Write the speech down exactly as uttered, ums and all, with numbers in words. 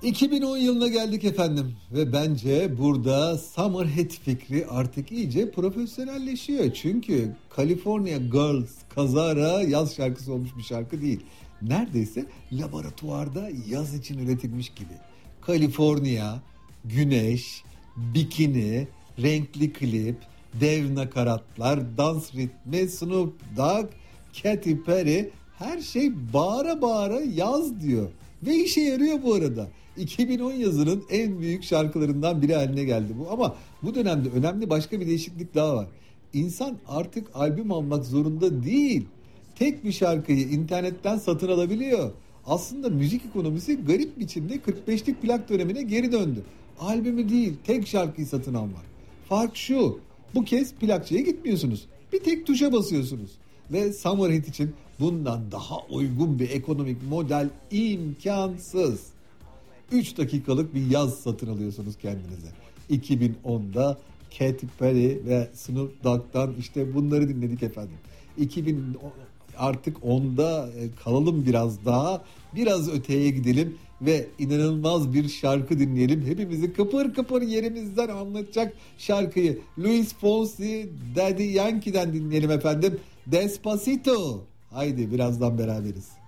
iki bin on yılına geldik efendim ve bence burada Summerhead fikri artık iyice profesyonelleşiyor. Çünkü California Girls kazara yaz şarkısı olmuş bir şarkı değil. Neredeyse laboratuvarda yaz için üretilmiş gibi. California, güneş, bikini, renkli klip, dev nakaratlar, dans ritmi, Snoop Dogg, Katy Perry, her şey bağıra bağıra yaz diyor. Ve işe yarıyor bu arada. iki bin on yazının en büyük şarkılarından biri haline geldi bu. Ama bu dönemde önemli başka bir değişiklik daha var. İnsan artık albüm almak zorunda değil. Tek bir şarkıyı internetten satın alabiliyor. Aslında müzik ekonomisi garip biçimde kırk beşlik plak dönemine geri döndü. Albümü değil, tek şarkıyı satın almak. Fark şu: bu kez plakçıya gitmiyorsunuz. Bir tek tuşa basıyorsunuz. Ve Summerhead için bundan daha uygun bir ekonomik model imkansız. üç dakikalık bir yaz satın alıyorsunuz kendinize. iki bin onda Katy Perry ve Snoop Dogg'dan işte bunları dinledik efendim. iki bin artık onda kalalım biraz daha. Biraz öteye gidelim ve inanılmaz bir şarkı dinleyelim. Hepimizi kıpır kıpır yerimizden anlatacak şarkıyı Luis Fonsi, Daddy Yankee'den dinleyelim efendim. Despacito. Haydi birazdan beraberiz.